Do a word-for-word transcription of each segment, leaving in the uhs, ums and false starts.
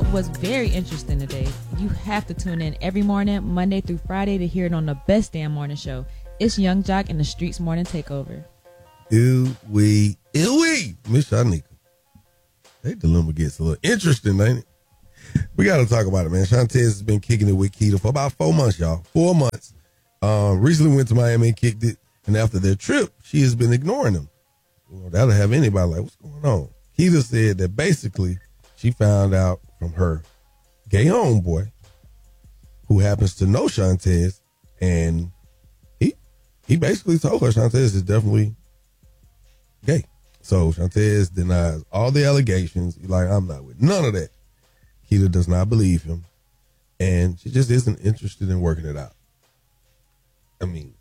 was very interesting today. You have to tune in every morning, Monday through Friday, to hear it on the best damn morning show. It's Young Jock and the Streets Morning Takeover. Ew wee, ew wee, Miss Shanika. That dilemma gets a little interesting, ain't it? We got to talk about it, man. Shantae has been kicking it with Keita for about four months, y'all. Four months. Um, recently went to Miami and kicked it, and after their trip, she has been ignoring them. You know, that'll have anybody like, what's going on? Keita said that basically she found out from her gay homeboy, who happens to know Shantae, and he he basically told her Shantae is definitely gay. So Shantae denies all the allegations. He's like, I'm not with none of that. Keita does not believe him, and she just isn't interested in working it out. I mean,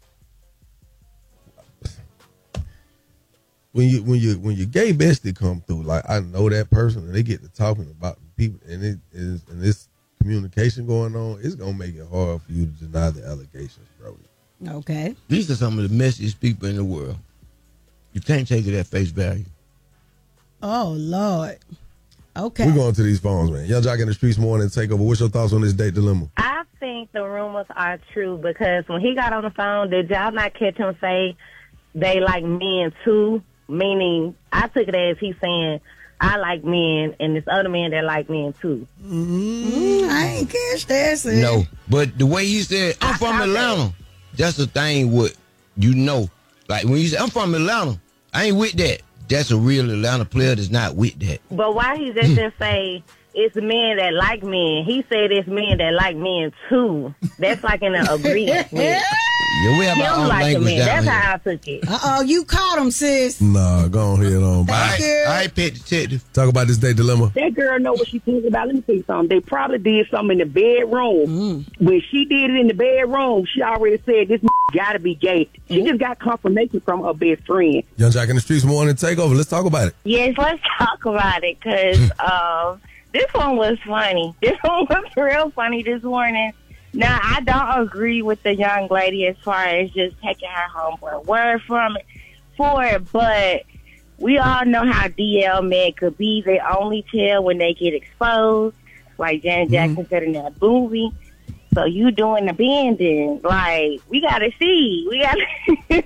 when you when you when your gay bestie come through, like I know that person, and they get to talking about people, and it is and this communication going on, it's gonna make it hard for you to deny the allegations, Brody. Okay. These are some of the messiest people in the world. You can't take it at face value. Oh Lord. Okay. We're going to these phones, man. Young Jock in the Streets Morning Takeover. What's your thoughts on this date dilemma? I think the rumors are true because when he got on the phone, did y'all not catch him say they like men too? Meaning, I took it as he's saying, I like men, and this other man that like men too. Mm, I ain't catch that. Sis. No, but the way he said, I'm I from Atlanta, that's the thing what you know. Like when you say, I'm from Atlanta, I ain't with that. That's a real Atlanta player that's not with that. But why he just didn't say it's men that like men? He said it's men that like men too. That's like in an agreement with. Yeah, we have our Him own like a language man. down That's here. how I took it. Uh-oh, you caught him, sis. Nah, go on ahead on. All Bye. right, you. all right, pet detective. Talk about this date dilemma. That girl know what she's thinking about. Let me tell you something. They probably did something in the bedroom. Mm. When she did it in the bedroom, she already said this gotta be gay. She just got confirmation from her best friend. Young Jock in the Streets Morning Takeover. Let's talk about it. Yes, let's talk about it because um, this one was funny. This one was real funny this morning. Now, I don't agree with the young lady as far as just taking her homeboy word from it for it, but we all know how D L men could be. They only tell when they get exposed, like Janet Jackson mm-hmm. said in that movie. So you doing the bending. Like, we got to see. We got to...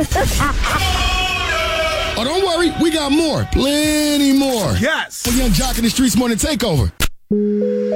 Oh, don't worry. We got more. Plenty more. Yes. For Young Jock in the Streets Morning Takeover.